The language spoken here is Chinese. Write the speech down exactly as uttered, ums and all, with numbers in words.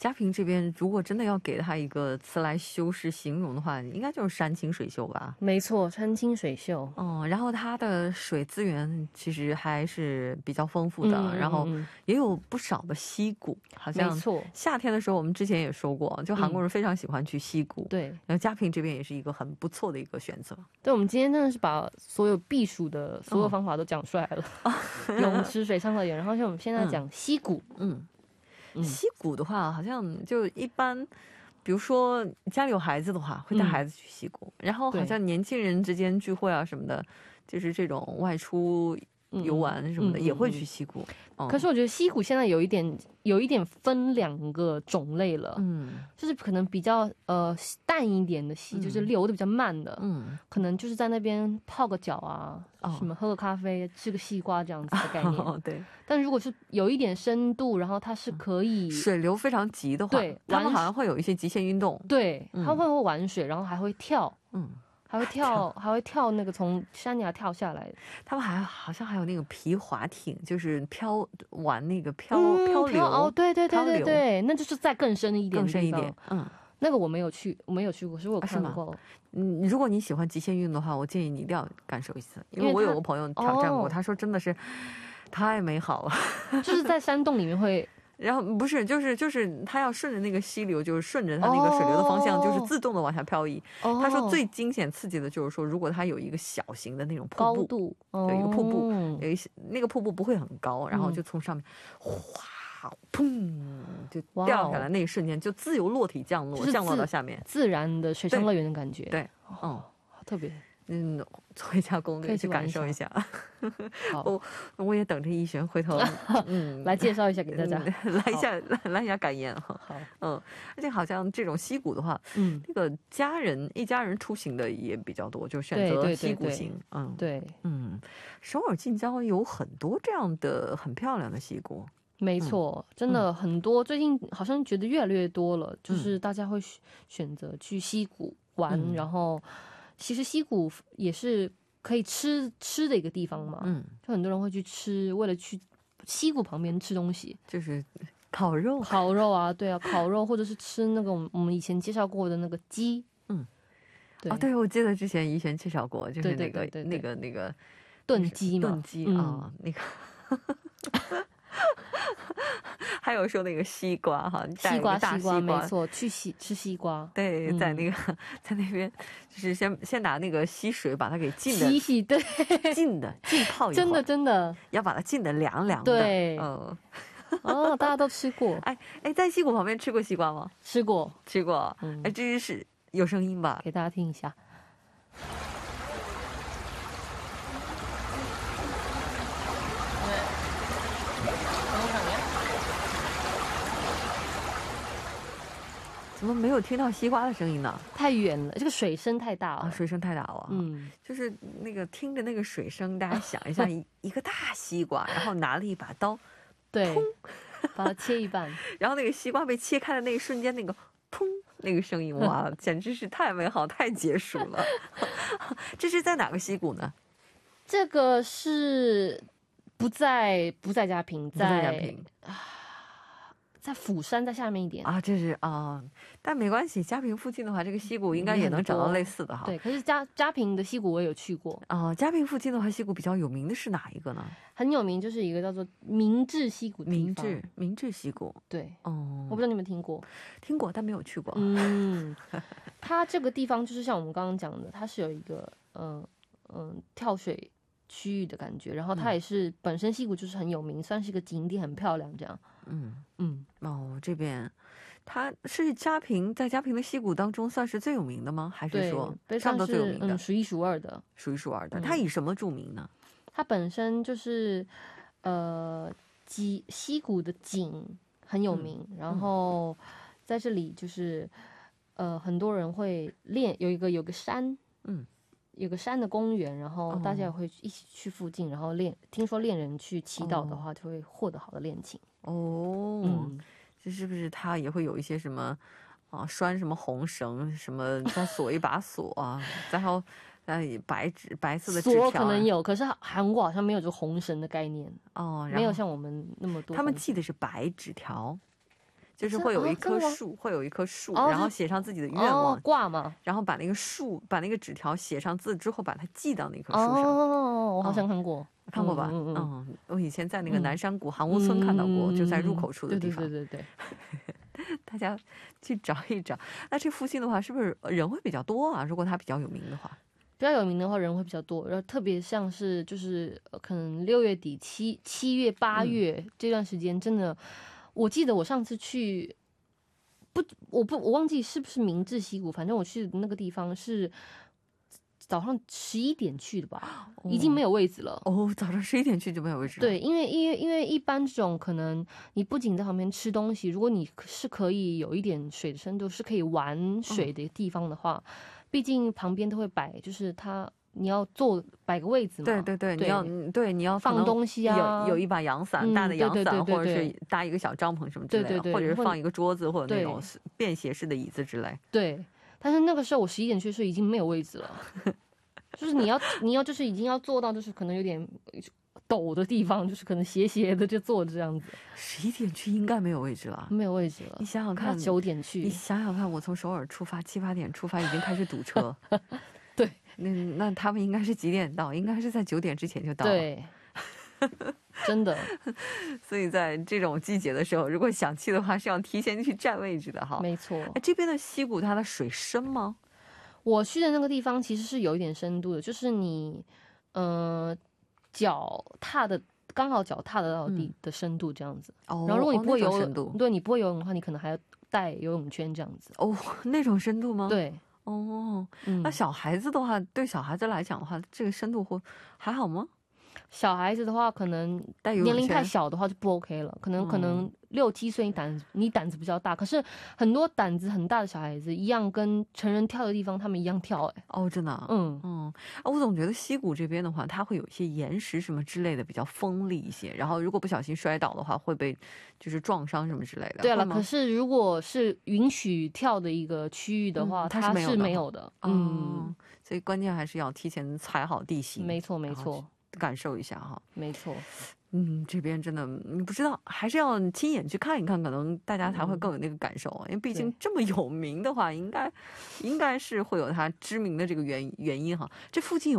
嘉平这边如果真的要给他一个词来修饰形容的话，应该就是山清水秀吧。 没错，山清水秀。 哦，然后它的水资源其实还是比较丰富的， 嗯嗯嗯然后也有不少的溪谷，好像没错。 夏天的时候我们之前也说过，就韩国人非常喜欢去溪谷。 对， 然后嘉平这边也是一个很不错的一个选择。 对，我们今天真的是把所有避暑的所有方法都讲出来了。泳池、水上乐园，然后像我们现在讲溪谷。 嗯。溪谷的话好像就一般，比如说家里有孩子的话会带孩子去溪谷，然后好像年轻人之间聚会啊什么的，就是这种外出游玩什么的也会去溪谷。 可是我觉得溪谷现在有一点有一点分两个种类了，嗯，就是可能比较呃淡一点的溪，就是流的比较慢的，嗯，可能就是在那边泡个脚啊，什么喝个咖啡、吃个西瓜这样子的概念。对。但如果是有一点深度，然后它是可以水流非常急的话，对，他们好像会有一些极限运动。 对，他会会玩水，然后还会跳，嗯。还会跳，还会跳那个从山崖跳下来。 他们还好像还有那个皮划艇，就是漂玩那个漂、嗯、漂流。 哦，对对对对对，那就是再更深一点， 更深一点。嗯， 那个我没有去，我没有去过，所以我看过。 嗯，如果你喜欢极限运动的话，我建议你一定要感受一次，因为我有个朋友挑战过，他说真的是太美好了， 就是在山洞里面会。 然后不是，就是就是他要顺着那个溪流，就是顺着他那个水流的方向，就是自动的往下漂移。Oh. 他说最惊险刺激的就是说，如果他有一个小型的那种瀑布， 高度有一个瀑布，有一些那个瀑布不会很高，然后就从上面哗砰就掉下来，那一瞬间就自由落体降落，就是、降落到下面， 自然的水上乐园的感觉。 对，嗯， 好特别。 嗯，做一下攻略去感受一下。我我也等着一璇回头嗯来介绍一下给大家， 嗯、来一下来来一下感言哈。好，嗯，而且好像这种溪谷的话，嗯，那个家人一家人出行的也比较多，就选择溪谷型。嗯， 对， 嗯，首尔近郊有很多这样的很漂亮的溪谷。 没错，嗯、真的很多、嗯，最近好像觉得越来越多了，就是大家会选择去溪谷玩，嗯、然后。其实溪谷也是可以吃吃的一个地方嘛，嗯，就很多人会去吃，为了去溪谷旁边吃东西， 就是烤肉， 烤肉啊，对啊，烤肉或者是吃那个我们以前介绍过的那个鸡， 嗯，对，哦，对，我记得之前怡璇介绍过，就是那个那个那个炖鸡嘛， 炖鸡啊，那个。还有说那个西瓜哈， 西瓜西瓜没错，去西吃西瓜。 对，嗯、在那个在那边，就是先先拿那个溪水把它给浸的洗洗，对， 浸的浸泡一会儿， 真的真的要把它浸的凉凉的。 对，嗯，哦，大家都吃过。 哎哎，在溪谷旁边吃过西瓜吗？ 吃过， 吃过。嗯，哎，这是有声音吧？ 给大家听一下。 怎么没有听到西瓜的声音呢？ 太远了，这个水声太大了， 啊、水声太大了。嗯，就是那个听着那个水声，大家想一下，一一个大西瓜，然后拿了一把刀， 对，把它切一半， 然后那个西瓜被切开的那一瞬间，那个砰那个声音，哇，简直是太美好、太解暑了。这是在哪个溪谷呢？ 这个是不在不在嘉平，在嘉平啊。 在釜山，在下面一点啊，这是啊，但没关系，嘉平附近的话，这个溪谷应该也能找到类似的哈。 对，可是嘉嘉平的溪谷我有去过啊。嘉平附近的话，溪谷比较有名的是哪一个呢？ 很有名，就是一个叫做明治溪谷的地方。 明治明治溪谷， 对，哦，我不知道你们听过， 听过，但没有去过。 嗯，它这个地方就是像我们刚刚讲的，它是有一个嗯嗯跳水区域的感觉，然后它也是、嗯、本身溪谷就是很有名，算是一个景点，很漂亮这样。 嗯嗯，哦，这边它是嘉平，在嘉平的溪谷当中算是最有名的吗？还是说差不多最有名的？ 嗯，数一数二的， 数一数二的。嗯、它以什么著名呢？ 它本身就是呃，溪溪谷的景很有名，嗯、然后在这里就是呃，很多人会练，有一个有个山，嗯。有个山的公园，然后大家也会一起去附近，然后练。听说恋人去祈祷的话，就会获得好的恋情。 哦，嗯，这是不是他也会有一些什么啊，拴什么红绳，什么再锁一把锁啊，然后呃白纸白色的纸条、啊。 锁可能有，可是韩国好像没有这个红绳的概念哦，没有像我们那么多。 他们系的是白纸条。 就是会有一棵树，会有一棵树，然后写上自己的愿望， 挂嘛， 然后把那个树，把那个纸条写上字之后，把它系到那棵树上。 哦，我好像看过， 看过吧？嗯嗯，我以前在那个南山谷杭屋村看到过，就在入口处的地方。 对对对对，大家去找一找。那这附近的话，是不是人会比较多啊？如果它比较有名的话， 比较有名的话，人会比较多。然后特别像是就是可能六月底、七七月、八月这段时间，真的，我记得我上次去，不，我不，我忘记是不是明治溪谷，反正我去的那个地方是。早上十一点去的吧，已经没有位置了。 哦，早上十一点去就没有位置了。 对，因为因为因为一般这种可能你不仅在旁边吃东西，如果你是可以有一点水的深度，是可以玩水的地方的话，嗯、毕竟旁边都会摆，就是它你要坐摆个位置嘛。 对对对，你要对你要放东西啊， 有有一把阳伞，嗯、大的阳伞， 对对对对或者是搭一个小帐篷什么之类的， 对对对， 或者是放一个桌子或者那种便携式的椅子之类。 对，但是那个时候我十一点去的时候已经没有位置了。就是你要你要就是已经要做到就是可能有点陡的地方，就是可能斜斜的就坐这样子。 十一点去应该没有位置了， 没有位置了。 你想想看， 九点去， 你想想看，我从首尔出发，七八点出发，已经开始堵车。 对， 那那他们应该是几点到？应该是在九点之前就到了。 对，真的。 所以在这种季节的时候，如果想去的话，是要提前去占位置的哈。 没错。 这边的溪谷它的水深吗？ 我去的那个地方其实是有一点深度的，就是你，呃，脚踏的刚好脚踏得到地的深度这样子。 哦。 然后如果你不会游泳， 对你不会游泳的话，你可能还要带游泳圈这样子。 哦，那种深度吗？ 对。 哦，嗯、那小孩子的话，对小孩子来讲的话，这个深度会还好吗？ 小孩子的话，可能年龄太小的话就不 OK 了，可能、嗯、可能六七岁你胆你胆子比较大，可是很多胆子很大的小孩子一样跟成人跳的地方他们一样跳。哎， 哦，真的、啊， 嗯嗯，我总觉得溪谷这边的话，它会有一些岩石什么之类的比较锋利一些，然后如果不小心摔倒的话，会被就是撞伤什么之类的。 对了，可是如果是允许跳的一个区域的话，嗯、它是没有的。 嗯，嗯所以关键还是要提前踩好地形。 没错，没错。 感受一下哈， 没错， 嗯，这边真的你不知道，还是要亲眼去看一看，可能大家才会更有那个感受。嗯、因为毕竟这么有名的话，应该应该是会有它知名的这个原原因哈。这附近有。